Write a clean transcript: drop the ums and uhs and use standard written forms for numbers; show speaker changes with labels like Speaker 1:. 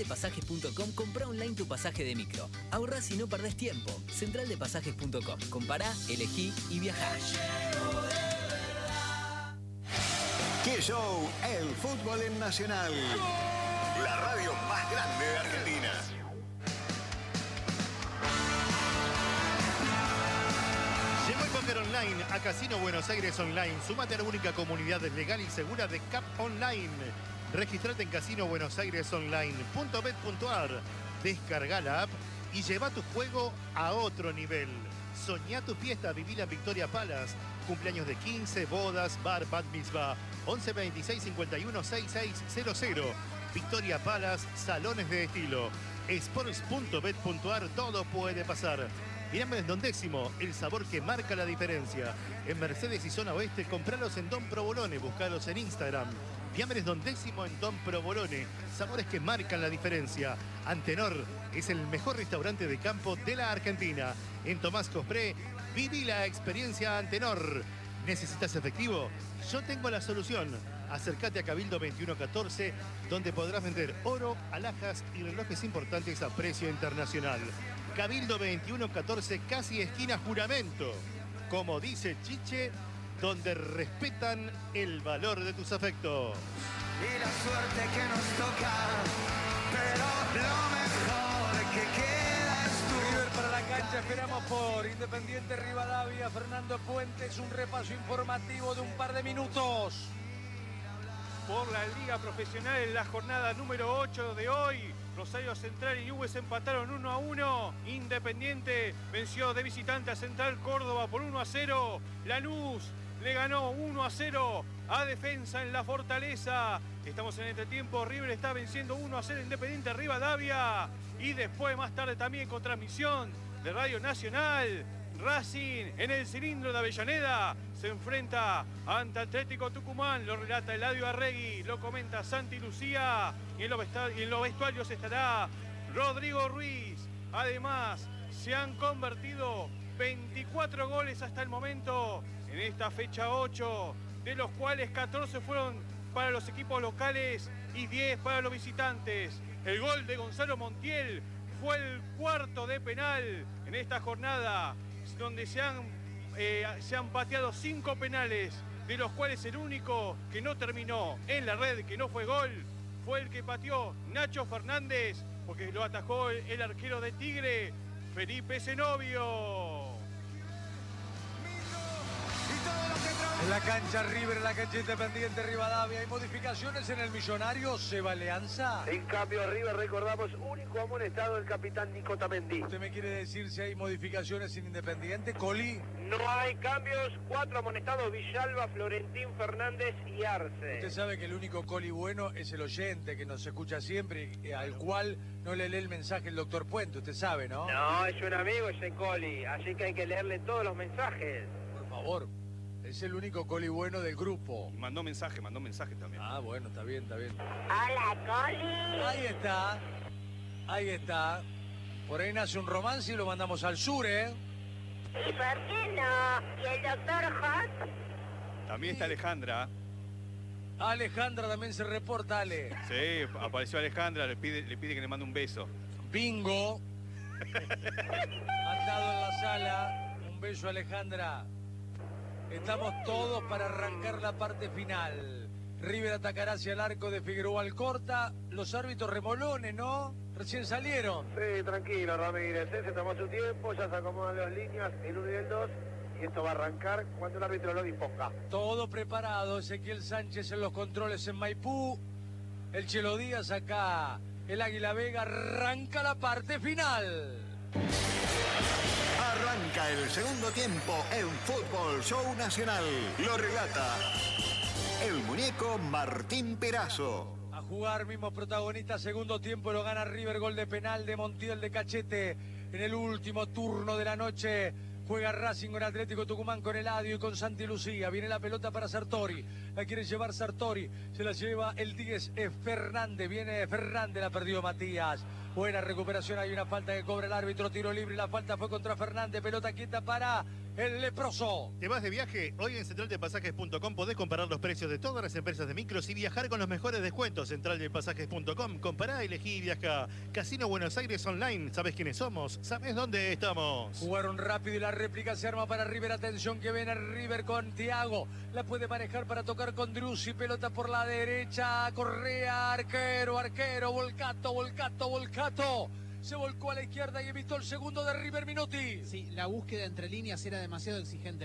Speaker 1: centraldepasajes.com, comprá online tu pasaje de micro. Ahorrás y no perdés tiempo. Centraldepasajes.com. Compará, elegí y viajá.
Speaker 2: ¡Qué show! El fútbol en Nacional. La radio más grande de Argentina.
Speaker 3: Llegó el póker online a Casino Buenos Aires Online. Sumate a la única comunidad legal y segura de CAP Online. Registrate en casinobuenosairesonline.bet.ar. Descarga la app y lleva tu juego a otro nivel. Soñá tu fiesta, viví la Victoria Palace. Cumpleaños de 15, bodas, bar, bat mitzvah. 11 26 51 6600. Victoria Palace, salones de estilo. Sports.bet.ar, todo puede pasar. Fiambres Don Décimo, el sabor que marca la diferencia. En Mercedes y Zona Oeste, compralos en Don Provolone, buscalos en Instagram. Fiambres Don Décimo en Don Provolone, sabores que marcan la diferencia. Antenor es el mejor restaurante de campo de la Argentina. En Tomás Cospré, viví la experiencia Antenor. ¿Necesitas efectivo? Yo tengo la solución. Acércate a Cabildo 2114, donde podrás vender oro, alhajas y relojes importantes a precio internacional. Cabildo 2114, casi esquina Juramento. Como dice Chiche, donde respetan el valor de tus afectos.
Speaker 4: Y la suerte que nos toca, pero lo mejor que queda es tú.
Speaker 5: River para la cancha, esperamos por Independiente Rivadavia. Fernando Puentes, un repaso informativo de un par de minutos.
Speaker 6: Por la Liga Profesional en la jornada número 8 de hoy. Rosario Central y Newell's empataron 1-1. Independiente venció de visitante a Central Córdoba por 1-0. Lanús le ganó 1-0 a Defensa en la Fortaleza. Estamos en entretiempo. River está venciendo 1-0 Independiente Rivadavia. Y después, más tarde también con transmisión de Radio Nacional, Racing en el cilindro de Avellaneda se enfrenta ante Atlético Tucumán. Lo relata Eladio Arregui, lo comenta Santi Lucía y en los vestuarios estará Rodrigo Ruiz. Además, se han convertido 24 goles hasta el momento en esta fecha 8, de los cuales 14 fueron para los equipos locales y 10 para los visitantes. El gol de Gonzalo Montiel fue el cuarto de penal en esta jornada, donde se han pateado 5 penales, de los cuales el único que no terminó en la red, que no fue gol, fue el que pateó Nacho Fernández, porque lo atajó el arquero de Tigre, Felipe Zenobio.
Speaker 5: En la cancha River, en la cancha Independiente Rivadavia, ¿hay modificaciones en el Millonario? ¿Se va Alianza?
Speaker 7: En cambio, River, recordamos, único amonestado el capitán Nico Tamendi.
Speaker 5: ¿Usted me quiere decir si hay modificaciones en Independiente? ¿Coli?
Speaker 7: No hay cambios, 4 amonestados: Villalba, Florentín, Fernández y Arce.
Speaker 5: Usted sabe que el único Coli bueno es el oyente que nos escucha siempre y al cual no le lee el mensaje el doctor Puente, usted sabe, ¿no?
Speaker 7: No, es un amigo ese Coli, así que hay que leerle todos los mensajes.
Speaker 5: Por favor. Es el único Coli bueno del grupo.
Speaker 6: Y mandó mensaje también.
Speaker 5: Ah, bueno, está bien.
Speaker 8: Hola, Coli.
Speaker 5: Ahí está. Por ahí nace un romance y lo mandamos al sur, ¿eh?
Speaker 8: ¿Y por qué no? ¿Y el doctor Hot?
Speaker 6: También está Alejandra.
Speaker 5: Alejandra también se reporta, Ale.
Speaker 6: Sí, apareció Alejandra, le pide que le mande un beso.
Speaker 5: Bingo. Andado en la sala. Un beso, Alejandra. Estamos todos para arrancar la parte final. River atacará hacia el arco de Figueroa Alcorta. Los árbitros remolones, ¿no? Recién salieron.
Speaker 7: Sí, tranquilo, Ramírez. Se tomó su tiempo, ya se acomodan las líneas, el 1 y el 2. Y esto va a arrancar cuando el árbitro lo disponga.
Speaker 5: Todo preparado. Ezequiel Sánchez en los controles en Maipú. El Chelo Díaz acá. El Águila Vega. Arranca la parte final.
Speaker 2: Arranca el segundo tiempo en Fútbol Show Nacional. Lo relata el muñeco Martín Perazo.
Speaker 5: A jugar, mismo protagonista, segundo tiempo, lo gana River, gol de penal de Montiel de Cachete en el último turno de la noche. Juega Racing con Atlético Tucumán, con Eladio y con Santi Lucía. Viene la pelota para Sartori. La quiere llevar Sartori. Se la lleva el 10 Fernández. Viene Fernández, la perdió Matías. Buena recuperación, hay una falta que cobra el árbitro. Tiro libre, la falta fue contra Fernández. Pelota quieta para el leproso.
Speaker 3: ¿Te vas de viaje? Hoy en centraldepasajes.com podés comparar los precios de todas las empresas de micros y viajar con los mejores descuentos. Centraldepasajes.com. Compará, elegí y viaja. Casino Buenos Aires Online. ¿Sabés quiénes somos? ¿Sabés dónde estamos?
Speaker 5: Jugaron rápido y la réplica se arma para River. Atención que viene River con Thiago. La puede manejar para tocar con Drussi. Pelota por la derecha. Correa, arquero, Volcato. Se volcó a la izquierda y evitó el segundo de River Minotti.
Speaker 9: Sí, la búsqueda entre líneas era demasiado exigente.